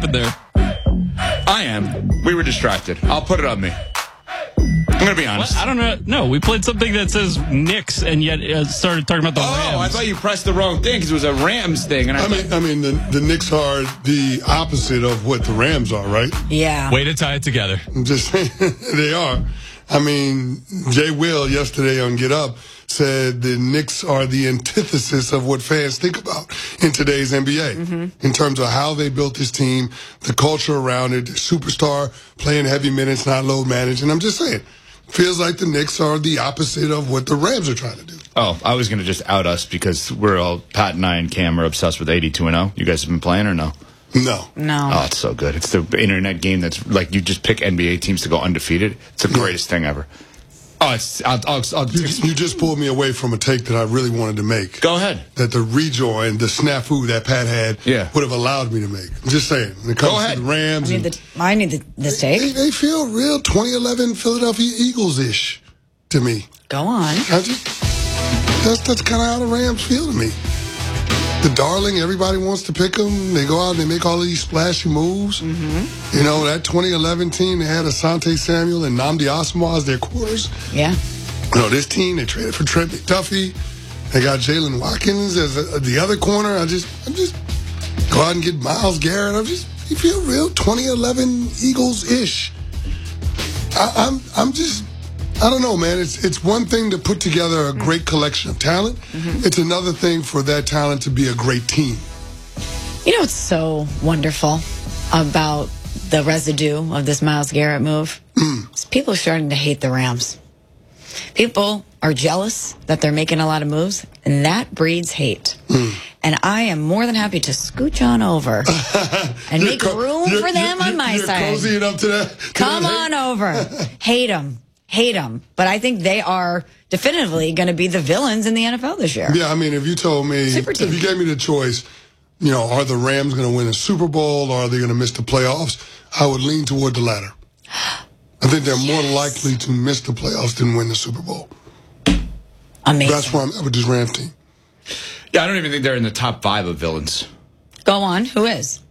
there. I am. We were distracted. I'll put it on me. I'm going to be honest. What? I don't know. No, we played something that says Knicks and yet started talking about the Rams. Oh, I thought you pressed the wrong thing because it was a Rams thing. And I mean, the Knicks are the opposite of what the Rams are, right? Yeah. Way to tie it together. I'm just saying, they are. I mean, Jay Will yesterday on Get Up said the Knicks are the antithesis of what fans think about in today's NBA in terms of how they built this team, the culture around it, the superstar playing heavy minutes, not load managed. And I'm just saying, feels like the Knicks are the opposite of what the Rams are trying to do. Oh, I was going to just out us because we're all, Pat and I and Cam are obsessed with 82-0. You guys have been playing or no? No. Oh, it's so good. It's the internet game that's like you just pick NBA teams to go undefeated. It's the greatest thing ever. Oh, You just pulled me away from a take that I really wanted to make. Go ahead. That the rejoin, the snafu that Pat had would have allowed me to make. I'm just saying. When it comes to the Rams. I need the take. They feel real 2011 Philadelphia Eagles-ish to me. Go on. That's kind of how the Rams feel to me. The darling, everybody wants to pick them. They go out and they make all of these splashy moves. You know, that 2011 team, they had Asante Samuel and Nnamdi Asomugha as their quarters. Yeah. You know, this team, they traded for Trent McDuffie. They got Jalen Watkins as the other corner. I'm just go out and get Myles Garrett. You feel real 2011 Eagles-ish. I don't know, man. It's one thing to put together a great collection of talent. It's another thing for that talent to be a great team. You know what's so wonderful about the residue of this Myles Garrett move? Is people are starting to hate the Rams. People are jealous that they're making a lot of moves, and that breeds hate. And I am more than happy to scooch on over and make room for them on my side. Cozying up to that. Come on over. Hate them. But I think they are definitively going to be the villains in the NFL this year. Yeah, I mean, if you told me, if you gave me the choice, you know, are the Rams going to win a Super Bowl or are they going to miss the playoffs? I would lean toward the latter. I think they're more likely to miss the playoffs than win the Super Bowl. Amazing. That's where I'm at with this Rams team. Yeah, I don't even think they're in the top 5 of villains. Go on. Who is?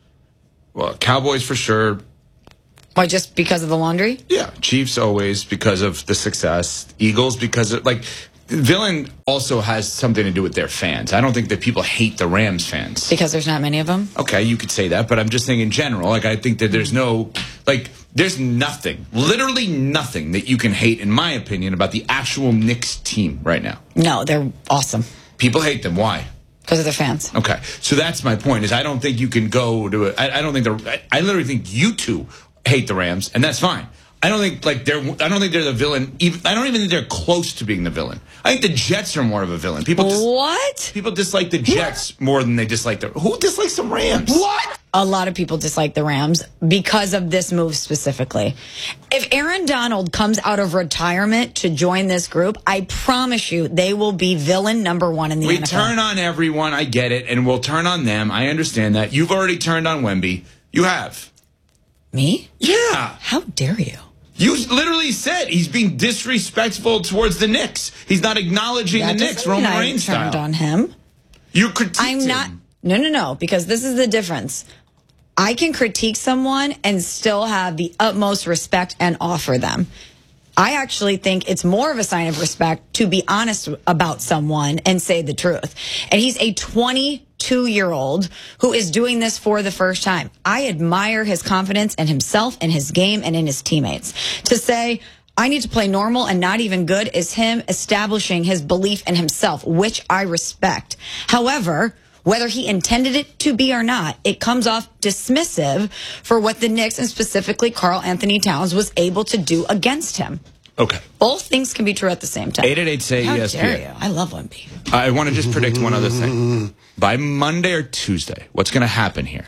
Well, Cowboys for sure. Why, just because of the laundry? Yeah, Chiefs always because of the success. Eagles because of, villain also has something to do with their fans. I don't think that people hate the Rams fans. Because there's not many of them? Okay, you could say that, but I'm just saying in general, I think that there's there's nothing, literally nothing that you can hate, in my opinion, about the actual Knicks team right now. No, they're awesome. People hate them. Why? Because of their fans. Okay, so that's my point, is I don't think you can go to it. I literally think you two hate the Rams, and that's fine. I don't think they're the villain. I don't even think they're close to being the villain. I think the Jets are more of a villain. People dislike the Jets more than they dislike who dislikes the Rams? What? A lot of people dislike the Rams because of this move specifically. If Aaron Donald comes out of retirement to join this group, I promise you they will be villain number 1 in the NFL. We turn on everyone. I get it, and we'll turn on them. I understand that. You've already turned on Wemby. You have. Me? Yeah. How dare you? You literally said he's being disrespectful towards the Knicks. He's not acknowledging the Knicks, Roman Reigns style. Turned on him. You critiqued I'm not. him. No, because this is the difference. I can critique someone and still have the utmost respect and offer them. I actually think it's more of a sign of respect to be honest about someone and say the truth. And he's a 22-year-old who is doing this for the first time. I admire his confidence in himself and his game and in his teammates. To say, I need to play normal and not even good is him establishing his belief in himself, which I respect. However, whether he intended it to be or not, it comes off dismissive for what the Knicks and specifically Karl Anthony Towns was able to do against him. Okay. Both things can be true at the same time. 888-SAY How ESPN. dare you? I love Wemby. I want to just predict one other thing. By Monday or Tuesday, what's going to happen here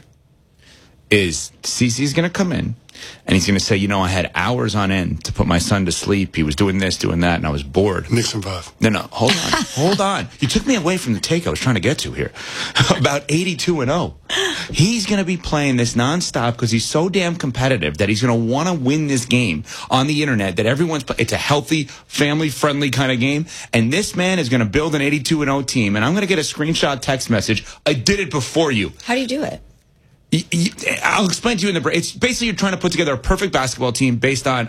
is CeCe's going to come in, and he's going to say, I had hours on end to put my son to sleep. He was doing this, doing that, and I was bored. Knicks and 5. No, hold on. Hold on. You took me away from the take I was trying to get to here. About 82-0. He's going to be playing this nonstop because he's so damn competitive that he's going to want to win this game on the internet that it's a healthy, family-friendly kind of game. And this man is going to build an 82-0 team. And I'm going to get a screenshot text message. I did it before you. How do you do it? I'll explain to you in the break. It's basically you're trying to put together a perfect basketball team based on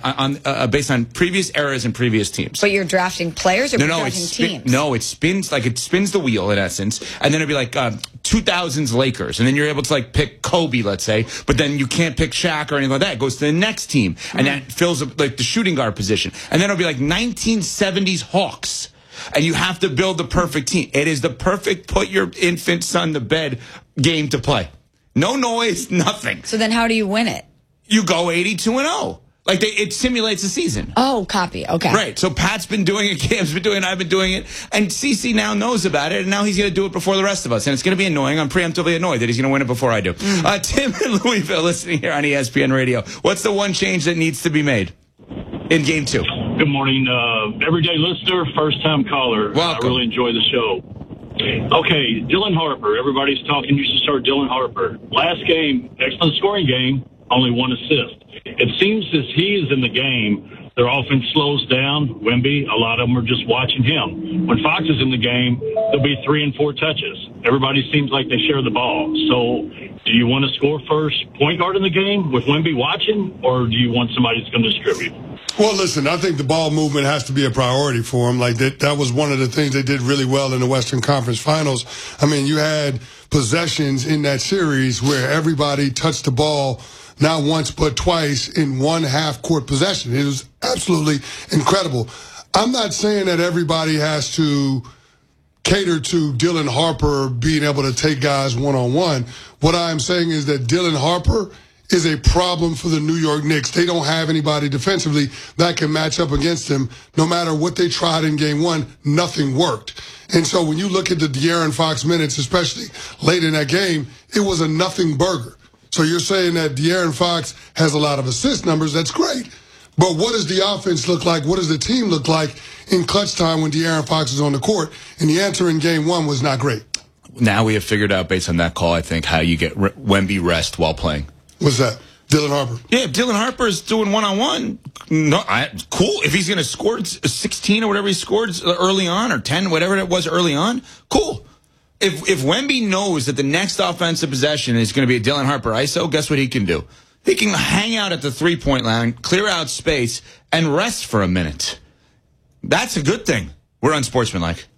previous eras and previous teams. But you're drafting players or drafting teams? No, it spins the wheel in essence, and then it'd be like 2000s Lakers, and then you're able to like pick Kobe, let's say, but then you can't pick Shaq or anything like that. It goes to the next team, and that fills up like the shooting guard position, and then it'll be like 1970s Hawks. And you have to build the perfect team. It is the perfect put your infant son to bed game to play. No noise, nothing. So then how do you win it? You go 82-0. Like it simulates the season. Oh, copy. Okay. Right. So Pat's been doing it, Cam's been doing it, I've been doing it, and CC now knows about it, and now he's going to do it before the rest of us. And it's going to be annoying. I'm preemptively annoyed that he's going to win it before I do. Tim in Louisville, listening here on ESPN Radio. What's the one change that needs to be made in Game 2? Good morning, everyday listener, first-time caller. Welcome. I really enjoy the show. Okay, Dylan Harper. Everybody's talking. You should start Dylan Harper. Last game, excellent scoring game, only 1 assist. It seems as he is in the game, their offense slows down. Wemby, a lot of them are just watching him. When Fox is in the game, there'll be 3 and 4 touches. Everybody seems like they share the ball. So do you want to score first point guard in the game with Wemby watching, or do you want somebody that's going to distribute? Well, listen, I think the ball movement has to be a priority for them. Like that was one of the things they did really well in the Western Conference Finals. I mean, you had possessions in that series where everybody touched the ball not once but twice in one half-court possession. It was absolutely incredible. I'm not saying that everybody has to cater to Dylan Harper being able to take guys one-on-one. What I'm saying is that Dylan Harper is a problem for the New York Knicks. They don't have anybody defensively that can match up against them. No matter what they tried in Game 1, nothing worked. And so when you look at the De'Aaron Fox minutes, especially late in that game, it was a nothing burger. So you're saying that De'Aaron Fox has a lot of assist numbers. That's great. But what does the offense look like? What does the team look like in clutch time when De'Aaron Fox is on the court? And the answer in Game 1 was not great. Now we have figured out, based on that call, I think, how you get Wemby rest while playing. What's that? Dylan Harper. Yeah, if Dylan Harper is doing one-on-one, cool. If he's going to score 16 or whatever he scored early on, or 10, whatever it was early on, cool. If Wemby knows that the next offensive possession is going to be a Dylan Harper ISO, guess what he can do? He can hang out at the three-point line, clear out space, and rest for a minute. That's a good thing. We're unsportsmanlike.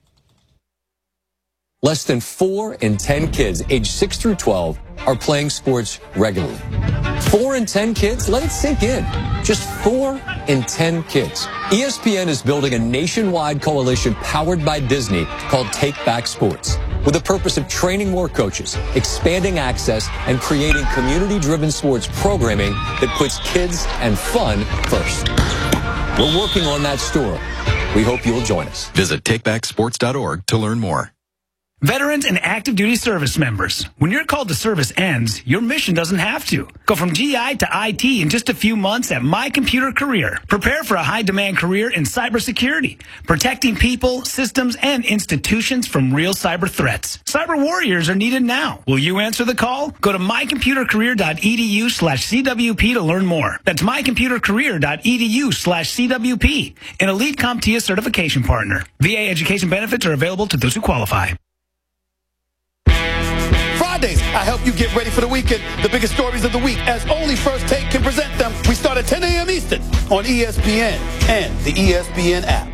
Less than 4 in 10 kids aged 6 through 12 are playing sports regularly. 4 in 10 kids? Let it sink in. Just 4 in 10 kids. ESPN is building a nationwide coalition powered by Disney called Take Back Sports, with the purpose of training more coaches, expanding access, and creating community-driven sports programming that puts kids and fun first. We're working on that story. We hope you'll join us. Visit takebacksports.org to learn more. Veterans and active duty service members, when your call to service ends, your mission doesn't have to. Go from GI to IT in just a few months at My Computer Career. Prepare for a high-demand career in cybersecurity, protecting people, systems, and institutions from real cyber threats. Cyber warriors are needed now. Will you answer the call? Go to mycomputercareer.edu/CWP to learn more. That's mycomputercareer.edu/CWP, an elite CompTIA certification partner. VA education benefits are available to those who qualify. Fridays, I help you get ready for the weekend. The biggest stories of the week, as only First Take can present them. We start at 10 a.m. Eastern on ESPN and the ESPN app.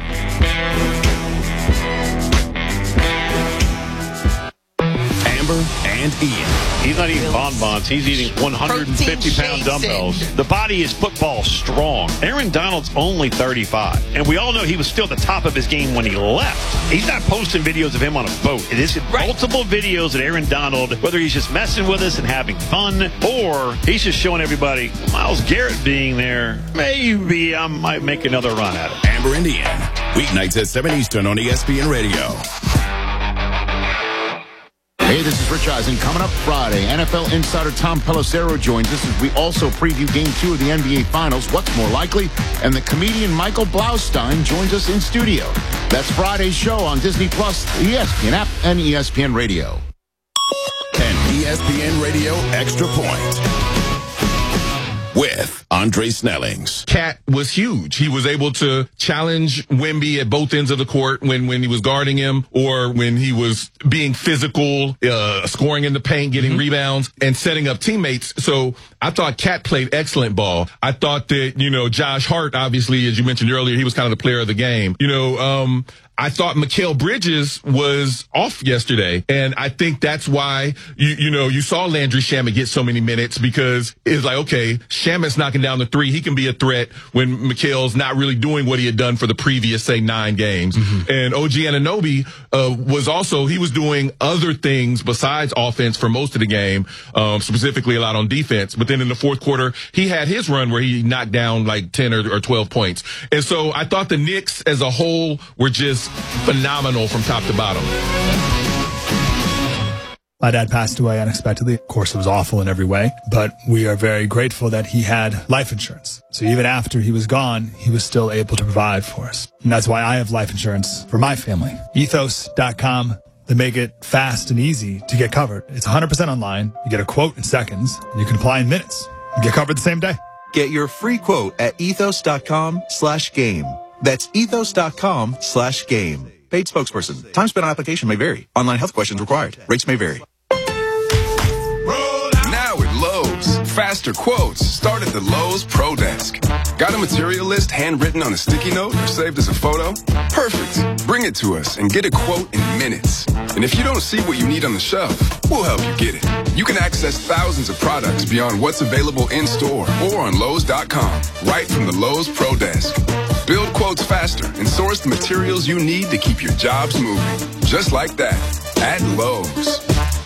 Amber and Ian. He's not eating bonbons. He's eating 150-pound dumbbells. The body is football strong. Aaron Donald's only 35. And we all know he was still at the top of his game when he left. He's not posting videos of him on a boat. It is multiple videos of Aaron Donald, whether he's just messing with us and having fun, or he's just showing everybody, Myles Garrett being there, maybe I might make another run at it. Amber and Ian. Weeknights at 7 Eastern on ESPN Radio. Hey, this is Rich Eisen. Coming up Friday, NFL insider Tom Pelissero joins us as we also preview Game 2 of the NBA Finals, what's more likely, and the comedian Michael Blaustein joins us in studio. That's Friday's show on Disney+, the ESPN app, and ESPN Radio. And ESPN Radio Extra Point with Andre Snellings. Cat was huge. He was able to challenge Wemby at both ends of the court when he was guarding him or when he was being physical, scoring in the paint, getting rebounds, and setting up teammates. So I thought Cat played excellent ball. I thought that, Josh Hart, obviously, as you mentioned earlier, he was kind of the player of the game. I thought Mikal Bridges was off yesterday, and I think that's why you saw Landry Shamet get so many minutes, because it's like, okay, Shamet's knocking down the three. He can be a threat when Mikal's not really doing what he had done for the previous, say, 9 games. And OG Anunoby he was doing other things besides offense for most of the game, specifically a lot on defense. But then in the fourth quarter, he had his run where he knocked down like 10 or 12 points. And so I thought the Knicks as a whole were just phenomenal from top to bottom. My dad passed away unexpectedly. Of course, it was awful in every way, but we are very grateful that he had life insurance. So even after he was gone, he was still able to provide for us. And that's why I have life insurance for my family. Ethos.com. They make it fast and easy to get covered. It's 100% online. You get a quote in seconds, and you can apply in minutes. You get covered the same day. Get your free quote at ethos.com/game. That's ethos.com/game. Paid spokesperson. Time spent on application may vary. Online health questions required. Rates may vary. Now at Lowe's, faster quotes start at the Lowe's Pro Desk. Got a material list handwritten on a sticky note or saved as a photo? Perfect. Bring it to us and get a quote in minutes. And if you don't see what you need on the shelf, we'll help you get it. You can access thousands of products beyond what's available in store or on Lowe's.com, right from the Lowe's Pro Desk. Build quotes faster and source the materials you need to keep your jobs moving. Just like that, at Lowe's.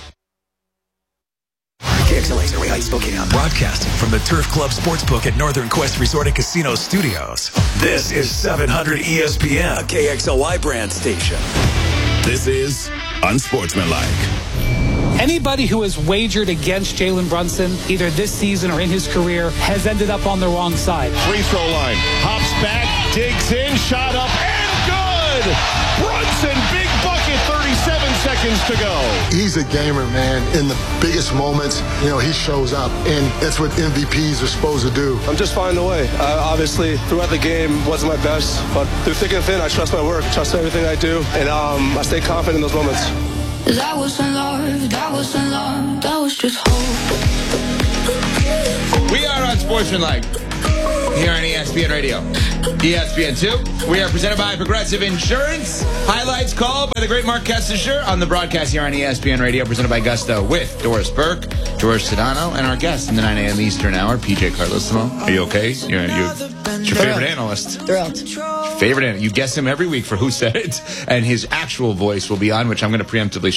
KXLA's Area Heights, Spokane, broadcasting from the Turf Club Sportsbook at Northern Quest Resort and Casino Studios. This is 700 ESPN, a KXLY brand station. This is Unsportsmanlike. Anybody who has wagered against Jalen Brunson, either this season or in his career, has ended up on the wrong side. Free throw line. Hops back, digs in, shot up, and good! Brunson, big bucket, 37 seconds to go. He's a gamer, man. In the biggest moments, he shows up, and that's what MVPs are supposed to do. I'm just finding a way. Obviously, throughout the game, wasn't my best, but through thick and thin, I trust my work, trust everything I do, and I stay confident in those moments. That wasn't love, that wasn't love, that was just hope. We are Unsportsmanlike here on ESPN Radio. ESPN2. We are presented by Progressive Insurance. Highlights called by the great Mark Kestecher on the broadcast here on ESPN Radio, presented by Gusto with Doris Burke, George Sedano, and our guest in the 9 a.m. Eastern Hour, PJ Carlissimo. Are you okay? It's your favorite analyst. Thrilled. Favorite analyst. You guess him every week for Who Said It, and his actual voice will be on, which I'm going to preemptively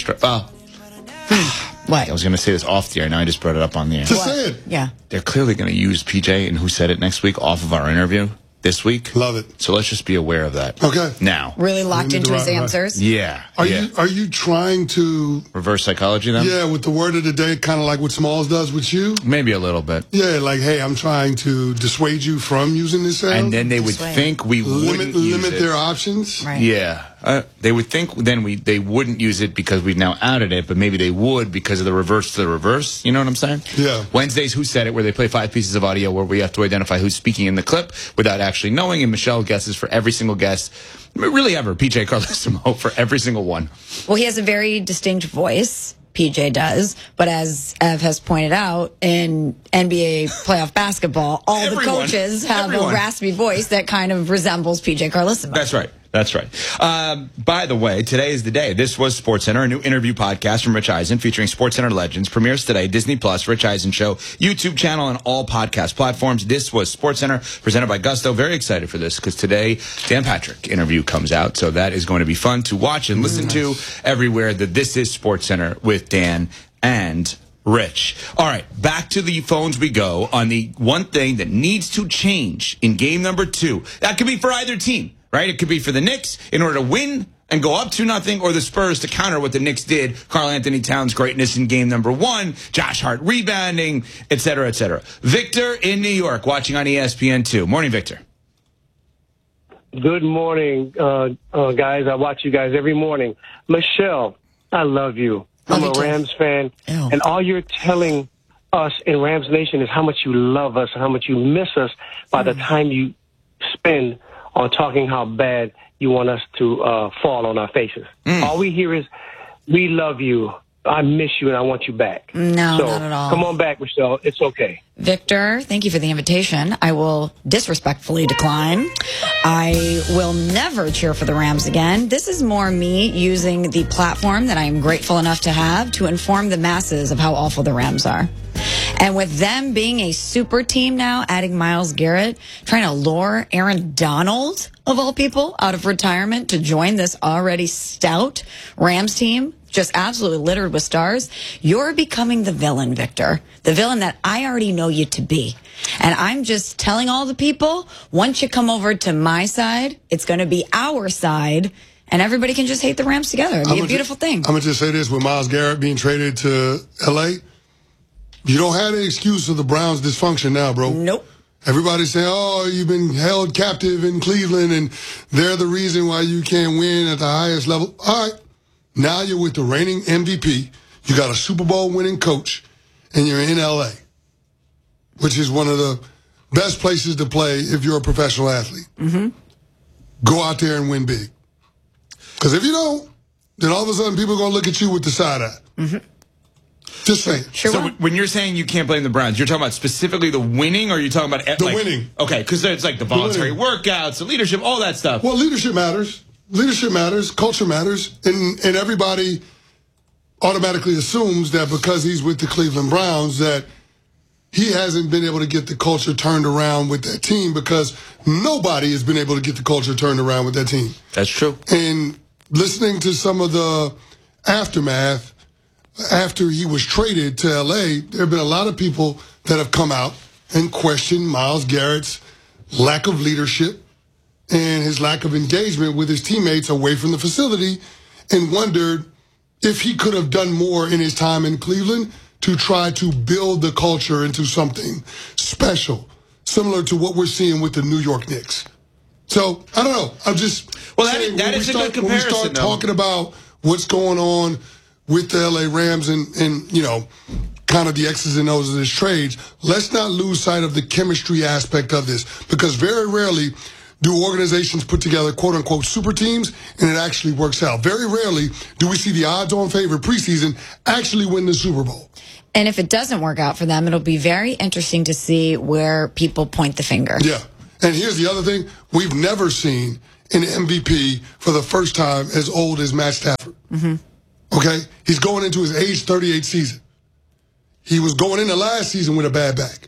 What? I was going to say this off the air. Now I just brought it up on the air. Just say it. Yeah. They're clearly going to use PJ and Who Said It next week off of our interview this week. Love it. So let's just be aware of that. Okay. Now. Really locked into his answers? Yeah. Are you trying to reverse psychology then? Yeah, with the word of the day, kind of like what Smalls does with you? Maybe a little bit. Yeah, like, hey, I'm trying to dissuade you from using this sound. And then they would think we wouldn't limit use it. their options. Right. Yeah. They would think then they wouldn't use it because we've now added it, but maybe they would because of the reverse to the reverse. You know what I'm saying? Yeah. Wednesdays, Who Said It, where they play 5 pieces of audio where we have to identify who's speaking in the clip without actually knowing, and Michelle guesses for every single guest. Really ever. PJ Carlissimo for every single one. Well, he has a very distinct voice. PJ does, but as Ev has pointed out, in NBA playoff basketball, all the coaches have a raspy voice that kind of resembles PJ Carlissimo. That's right. That's right. By the way, today is the day. This was SportsCenter, a new interview podcast from Rich Eisen featuring SportsCenter legends. Premieres today, Disney Plus, Rich Eisen Show, YouTube channel, and all podcast platforms. This was SportsCenter, presented by Gusto. Very excited for this because today, Dan Patrick interview comes out. So that is going to be fun to watch and listen to everywhere. That This is SportsCenter with Dan and Rich. All right, back to the phones we go on the one thing that needs to change in game number 2. That could be for either team. Right? It could be for the Knicks in order to win and go up 2-0, or the Spurs to counter what the Knicks did. Karl Anthony Towns' greatness in game number 1, Josh Hart rebounding, et cetera, et cetera. Victor in New York, watching on ESPN2. Morning, Victor. Good morning, guys. I watch you guys every morning. Michelle, I love you. I'm a Rams fan, and all you're telling us in Rams Nation is how much you love us and how much you miss us by the time you spend on talking how bad you want us to fall on our faces. All we hear is, we love you, I miss you, and I want you back. No, not at all. Come on back, Michelle. It's okay. Victor, thank you for the invitation. I will disrespectfully decline. I will never cheer for the Rams again. This is more me using the platform that I am grateful enough to have to inform the masses of how awful the Rams are. And with them being a super team now, adding Myles Garrett, trying to lure Aaron Donald, of all people, out of retirement to join this already stout Rams team, just absolutely littered with stars, you're becoming the villain, Victor. The villain that I already know you to be. And I'm just telling all the people, once you come over to my side, it's going to be our side, and everybody can just hate the Rams together. It'd be a beautiful thing. I'm going to just say this, with Myles Garrett being traded to L.A., you don't have any excuse for the Browns' dysfunction now, bro. Nope. Everybody's saying, oh, you've been held captive in Cleveland, and they're the reason why you can't win at the highest level. All right. Now you're with the reigning MVP. You got a Super Bowl winning coach, and you're in L.A., which is one of the best places to play if you're a professional athlete. Go out there and win big. Because if you don't, then all of a sudden people are going to look at you with the side eye. Just saying. So when you're saying you can't blame the Browns, you're talking about specifically the winning, or you're talking about the winning? Okay, because it's like the voluntary workouts, the leadership, all that stuff. Well, leadership matters. Leadership matters. Culture matters. And everybody automatically assumes that because he's with the Cleveland Browns that he hasn't been able to get the culture turned around with that team, because nobody has been able to get the culture turned around with that team. That's true. And listening to some of the aftermath after he was traded to L.A., there have been a lot of people that have come out and questioned Myles Garrett's lack of leadership and his lack of engagement with his teammates away from the facility, and wondered if he could have done more in his time in Cleveland to try to build the culture into something special, similar to what we're seeing with the New York Knicks. So, I don't know. I'm just saying, that is a good comparison, when we start talking about what's going on with the L.A. Rams and you know, kind of the X's and O's of this trade, let's not lose sight of the chemistry aspect of this, because very rarely do organizations put together quote-unquote super teams and it actually works out. Very rarely do we see the odds-on favorite preseason actually win the Super Bowl. And if it doesn't work out for them, it'll be very interesting to see where people point the finger. Yeah. And here's the other thing. We've never seen an MVP for the first time as old as Matt Stafford. Okay? He's going into his age 38 season. He was going into last season with a bad back.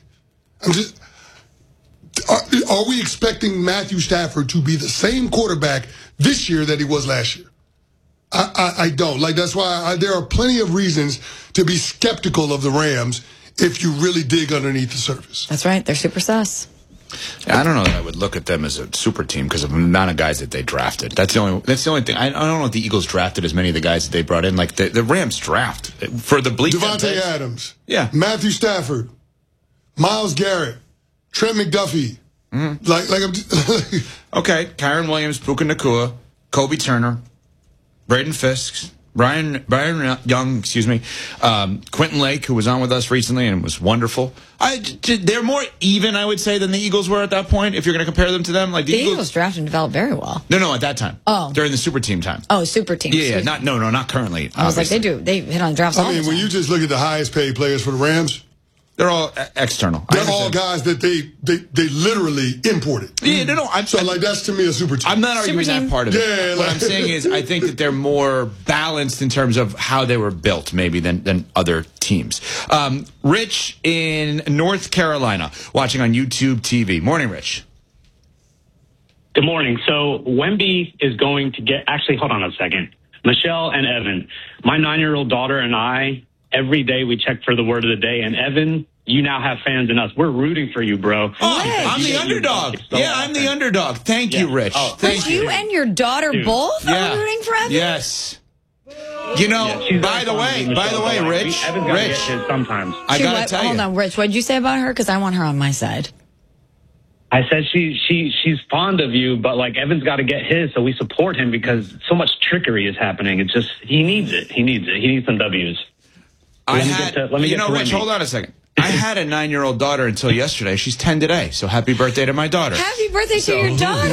Are we expecting Matthew Stafford to be the same quarterback this year that he was last year? I don't. Like, that's why there are plenty of reasons to be skeptical of the Rams if you really dig underneath the surface. That's right. They're super sus. I don't know that I would look at them as a super team because of the amount of guys that they drafted. That's the only thing. I don't know if the Eagles drafted as many of the guys that they brought in. Like the Rams draft for the bleak. Devontae Adams. Yeah. Matthew Stafford. Myles Garrett. Trent McDuffie. Okay. Kyron Williams, Puka Nacua, Kobe Turner, Braden Fisk, Brian Young, Quentin Lake, who was on with us recently and was wonderful. They're more even, I would say, than the Eagles were at that point, if you're going to compare them to them. Like the Eagles drafted and developed very well. No, at that time. Oh. During the super team time. Oh, super team. Yeah, not currently. I was obviously. Like, they hit on drafts all the time. When you just look at the highest paid players for the Rams, they're all external. They're all guys that they literally imported. Yeah, no. That's to me a super team. I'm not arguing that part of it. Yeah, what I'm saying is I think that they're more balanced in terms of how they were built, maybe, than other teams. Rich in North Carolina, watching on YouTube TV. Morning, Rich. Good morning. So Wemby is going to get... Actually, hold on a second. Michelle and Evan, my 9-year-old daughter and I... Every day we check for the word of the day. And Evan, you now have fans in us. We're rooting for you, bro. Oh, I'm the underdog. I'm the underdog. Thank you, Rich. Thank you. You and your daughter both are rooting for Evan? Yes. You know, by the way, Rich, sometimes. I got to tell you. Hold on, Rich. What did you say about her? Because I want her on my side. I said she's fond of you, but like Evan's got to get his, so we support him because so much trickery is happening. It's just he needs it. He needs some W's. Rich, hold on a second. I had a 9-year-old daughter until yesterday. She's 10 today. So happy birthday to my daughter. Happy birthday to your daughter.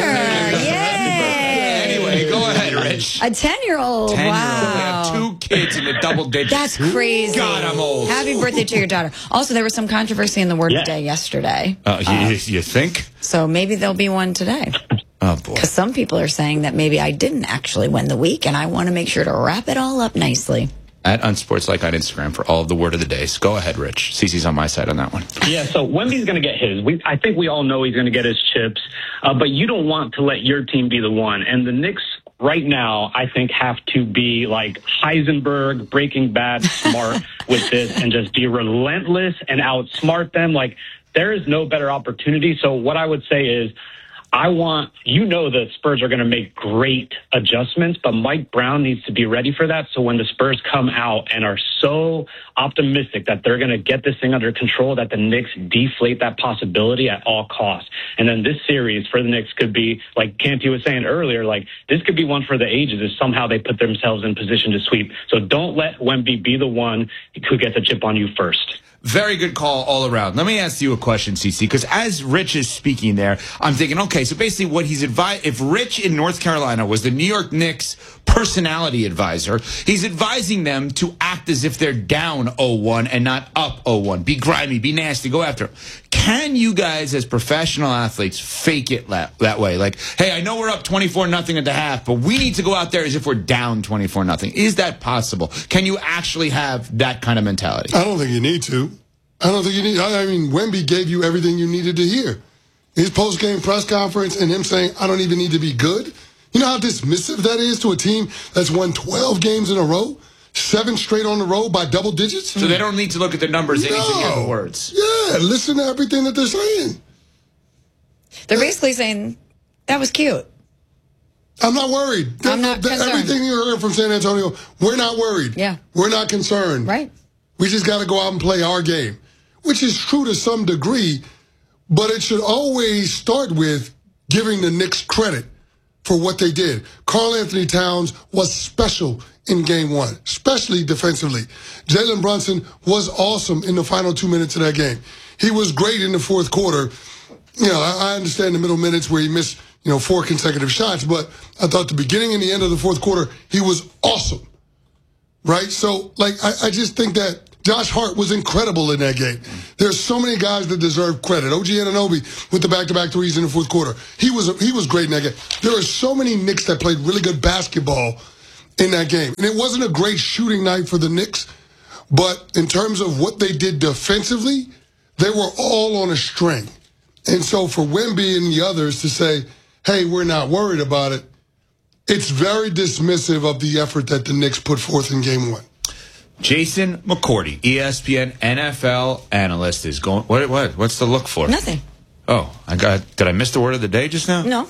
Yay. Anyway, go ahead, Rich. A 10-year-old. 10-year-old. Wow. We have 2 kids in the double digits. That's crazy. God, I'm old. Happy birthday to your daughter. Also, there was some controversy in the word of the day yesterday. You think? So maybe there'll be one today. Oh, boy. Because some people are saying that maybe I didn't actually win the week, and I want to make sure to wrap it all up nicely. At Unsportslike on Instagram for all of the word of the days. Go ahead, Rich. Cece's on my side on that one. Yeah, so Wemby's going to get his. I think we all know he's going to get his chips, but you don't want to let your team be the one. And the Knicks right now, I think, have to be like Heisenberg, Breaking Bad smart with this and just be relentless and outsmart them. Like, there is no better opportunity. So what I would say is, the Spurs are going to make great adjustments, but Mike Brown needs to be ready for that. So when the Spurs come out and are so optimistic that they're going to get this thing under control, that the Knicks deflate that possibility at all costs. And then this series for the Knicks could be, like Canty was saying earlier, like this could be one for the ages if somehow they put themselves in position to sweep. So don't let Wemby be the one who gets a chip on you first. Very good call all around. Let me ask you a question, CC, because as Rich is speaking there, I'm thinking, okay, so basically what he's advised, if Rich in North Carolina was the New York Knicks personality advisor, he's advising them to act as if they're down 0-1 and not up 0-1. Be grimy, be nasty, go after them. Can you guys as professional athletes fake it that way? Like, hey, I know we're up 24-0 at the half, but we need to go out there as if we're down 24-0. Is that possible? Can you actually have that kind of mentality? I don't think you need to. I mean, Wemby gave you everything you needed to hear. His post-game press conference and him saying, I don't even need to be good. You know how dismissive that is to a team that's won 12 games in a row? 7 straight on the road by double digits? So they don't need to look at the numbers, they need to hear the words. Yeah, listen to everything that they're saying. They're basically saying, that was cute. I'm not worried. I'm not concerned. Everything you heard from San Antonio, we're not worried. Yeah. We're not concerned. Right. We just got to go out and play our game, which is true to some degree, but it should always start with giving the Knicks credit for what they did. Karl Anthony Towns was special in game 1, especially defensively. Jalen Brunson was awesome in the final 2 minutes of that game. He was great in the fourth quarter. You know, I understand the middle minutes where he missed, 4 consecutive shots, but I thought the beginning and the end of the fourth quarter, he was awesome. Right? So, I just think that Josh Hart was incredible in that game. There's so many guys that deserve credit. OG Anunoby with the back-to-back threes in the fourth quarter. He was great in that game. There are so many Knicks that played really good basketball in that game. And it wasn't a great shooting night for the Knicks, but in terms of what they did defensively, they were all on a string. And so for Wemby and the others to say, hey, we're not worried about it, it's very dismissive of the effort that the Knicks put forth in game 1. Jason McCourty, ESPN NFL analyst, is going. What's the look for? Nothing. Oh, did I miss the word of the day just now? No.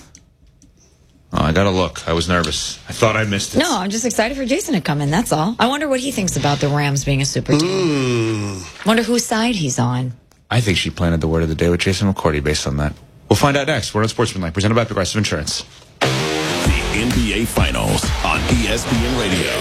Oh, I got to look. I was nervous. I thought I missed it. No, I'm just excited for Jason to come in, that's all. I wonder what he thinks about the Rams being a super team. Wonder whose side he's on. I think she planted the word of the day with Jason McCourty based on that. We'll find out next. We're on Sportsmanlike, presented by Progressive Insurance. The NBA Finals on ESPN Radio.